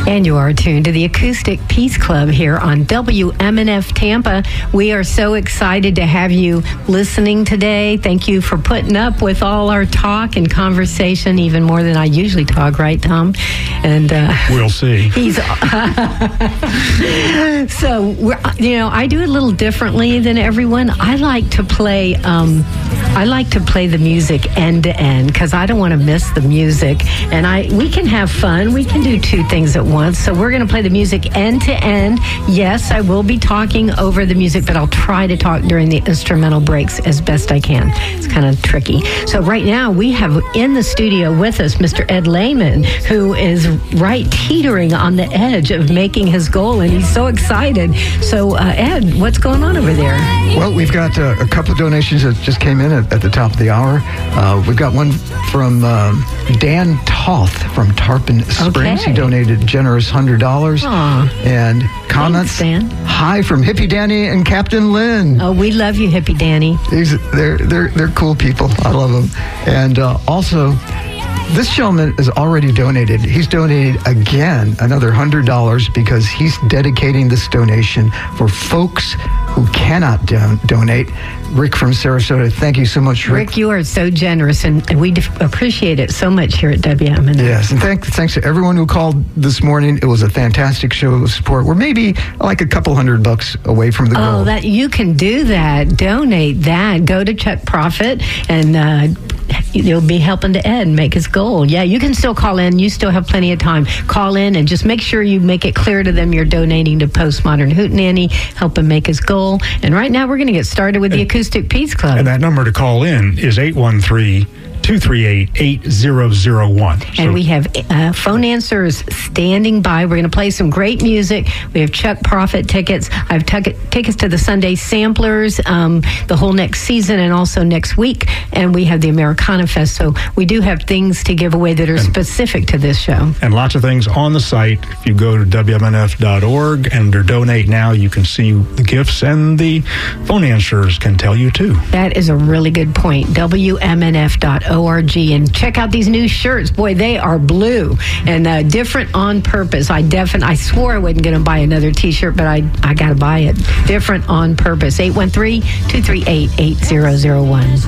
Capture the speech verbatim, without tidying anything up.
And you are tuned to the Acoustic Peace Club here on W M N F Tampa. We are so excited to have you listening today. Thank you for putting up with all our talk and conversation, even more than I usually talk, right, Tom? And uh, we'll see. He's so we're, you know, I do it a little differently than everyone. I like to play. Um, I like to play the music end to end because I don't want to miss the music. And I we can have fun. We can do two things at once. So we're going to play the music end to end. Yes, I will be talking over the music, but I'll try to talk during the instrumental breaks as best I can. It's kind of tricky. So right now we have in the studio with us Mister Ed Lehman, who is right teetering on the edge of making his goal, and he's so excited. So uh, Ed, what's going on over there? Well, we've got uh, a couple of donations that just came in at, at the top of the hour. Uh, we've got one from um, Dan Toth from Tarpon Springs. Okay. He donated a generous one hundred dollars. Aww. And comments. Thanks, Dan. Hi from Hippie Danny and Captain Lynn. Oh, we love you, Hippie Danny. These, they're, they're, they're cool people. I love them. And uh, also, this gentleman has already donated. He's donated again another one hundred dollars because he's dedicating this donation for folks who cannot don- donate. Rick from Sarasota, thank you so much, Rick. Rick, you are so generous, and, and we def- appreciate it so much here at W M N F. Yes, and thank, thanks to everyone who called this morning. It was a fantastic show of support. We're maybe like a couple hundred bucks away from the goal. Oh, that you can do that. Donate that. Go to Chuck Profit, and uh, you'll be helping to Ed make his goal. Yeah, you can still call in. You still have plenty of time. Call in and just make sure you make it clear to them you're donating to Postmodern Hootenanny. Help him make his goal. And right now we're going to get started with the Acoustic Peace Club. And that number to call in is eight one three, two three eight, eight zero zero one. And So, we have uh, phone answers standing by. We're going to play some great music. We have Chuck Profit tickets. I have tuck- tickets to the Sunday Samplers um, the whole next season and also next week. And we have the Americana Fest. So we do have things to give away that are specific to this show. and lots of things on the site. If you go to W M N F dot org and under Donate Now, you can see the gifts, and the phone answers can tell you too. That is a really good point. W M N F dot org. And check out these new shirts. Boy, they are blue and uh, different on purpose. I definitely, I swore I wasn't going to buy another T-shirt, but I, I got to buy it. Different on purpose. eight one three, two three eight, eight zero zero one.